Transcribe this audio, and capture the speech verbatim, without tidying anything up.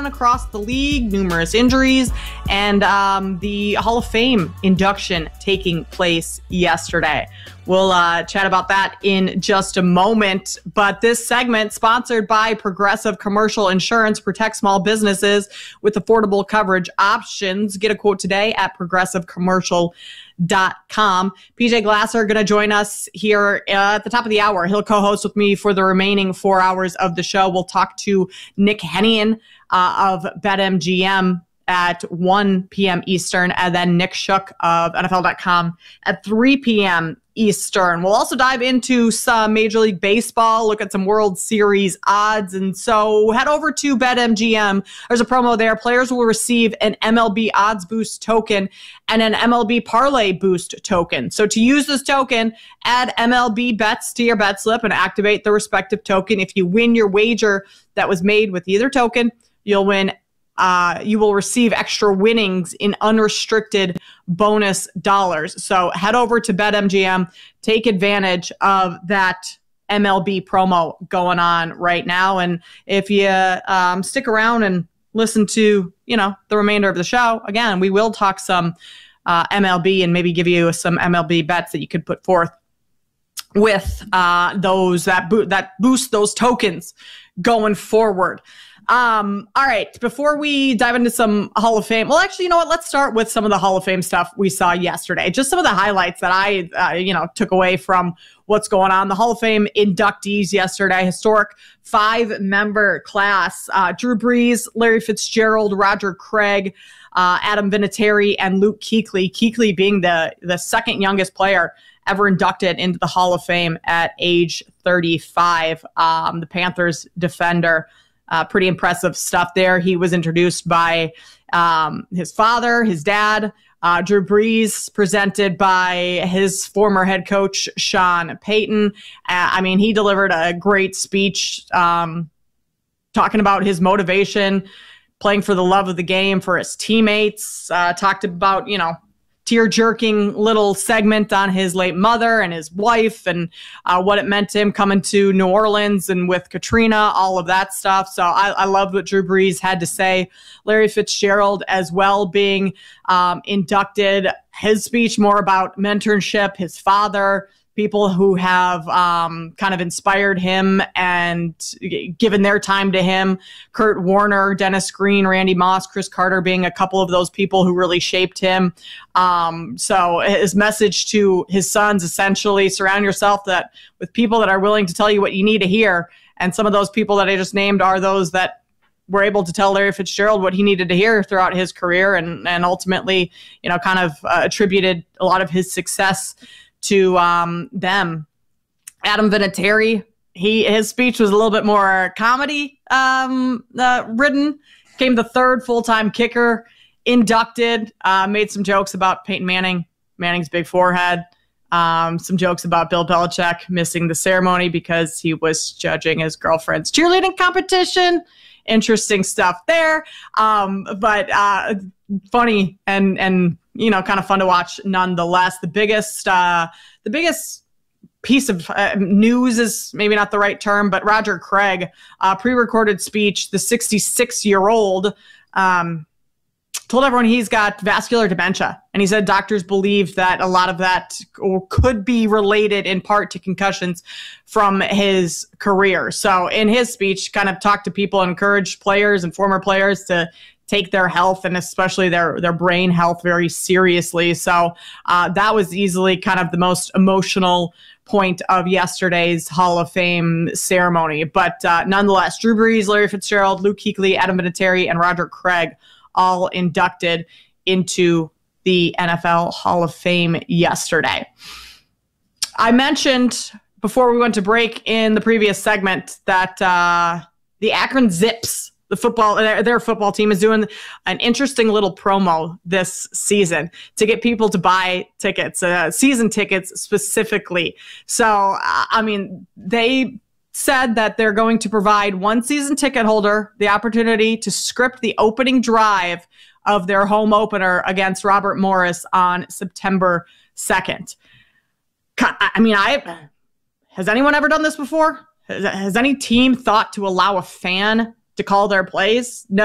on across the league, numerous injuries, and um, the Hall of Fame induction taking place yesterday. We'll uh, chat about that in just a moment. But this segment, sponsored by Progressive Commercial Insurance, protects small businesses with affordable coverage options. Get a quote today at progressive commercial dot com. P J Glasser going to join us here uh, at the top of the hour. He'll co-host with me for the remaining four hours of the show. We'll talk to Nick Hennigan uh, of BetMGM at one p.m. Eastern, and then Nick Shook of N F L dot com at three p.m. Eastern. We'll also dive into some Major League Baseball, look at some World Series odds. And so head over to BetMGM. There's a promo there. Players will receive an M L B Odds Boost token and an M L B Parlay Boost token. So to use this token, add M L B bets to your bet slip and activate the respective token. If you win your wager that was made with either token, you'll win Uh, you will receive extra winnings in unrestricted bonus dollars. So head over to BetMGM, take advantage of that M L B promo going on right now. And if you um, stick around and listen to, you know, the remainder of the show, again, we will talk some uh, M L B and maybe give you some M L B bets that you could put forth with uh, those that bo- that boost those tokens going forward. Um, all right, before we dive into some Hall of Fame, well, actually, you know what? Let's start with some of the Hall of Fame stuff we saw yesterday. Just some of the highlights that I, uh, you know, took away from what's going on. The Hall of Fame inductees yesterday, historic five-member class. Uh, Drew Brees, Larry Fitzgerald, Roger Craig, uh, Adam Vinatieri, and Luke Kuechly. Kuechly being the, the second youngest player ever inducted into the Hall of Fame at age thirty-five. Um, the Panthers defender. Uh, pretty impressive stuff there. He was introduced by um, his father, his dad, uh, Drew Brees, presented by his former head coach, Sean Payton. Uh, I mean, he delivered a great speech um, talking about his motivation, playing for the love of the game, for his teammates, uh, talked about, you know, tear-jerking little segment on his late mother and his wife and uh, what it meant to him coming to New Orleans and with Katrina, all of that stuff. So I, I loved what Drew Brees had to say. Larry Fitzgerald as well being um, inducted. His speech more about mentorship, his father, people who have um, kind of inspired him and given their time to him. Kurt Warner, Dennis Green, Randy Moss, Chris Carter being a couple of those people who really shaped him. Um, so his message to his sons, essentially, surround yourself that with people that are willing to tell you what you need to hear. And some of those people that I just named are those that were able to tell Larry Fitzgerald what he needed to hear throughout his career, and, and ultimately, you know, kind of uh, attributed a lot of his success to um, them. Adam Vinatieri, he his speech was a little bit more comedy um, uh, ridden. Came the third full-time kicker inducted. Uh, made some jokes about Peyton Manning, Manning's big forehead. Um, some jokes about Bill Belichick missing the ceremony because he was judging his girlfriend's cheerleading competition. Interesting stuff there. Um, but uh, funny and and you know, kind of fun to watch nonetheless. The biggest, uh, the biggest piece of uh, news is maybe not the right term, but Roger Craig, uh, pre-recorded speech, the sixty-six-year-old um, told everyone he's got vascular dementia. And he said doctors believe that a lot of that could be related in part to concussions from his career. So in his speech, kind of talked to people, encouraged players and former players to take their health and especially their, their brain health very seriously. So uh, that was easily kind of the most emotional point of yesterday's Hall of Fame ceremony. But uh, nonetheless, Drew Brees, Larry Fitzgerald, Luke Kuechly, Adam Vinatieri, and Roger Craig all inducted into the N F L Hall of Fame yesterday. I mentioned before we went to break in the previous segment that uh, the Akron Zips, the football, their, their football team, is doing an interesting little promo this season to get people to buy tickets, uh, season tickets specifically. So, uh, I mean, they said that they're going to provide one season ticket holder the opportunity to script the opening drive of their home opener against Robert Morris on September second. I mean, I has anyone ever done this before? Has, has any team thought to allow a fan to call their plays? No.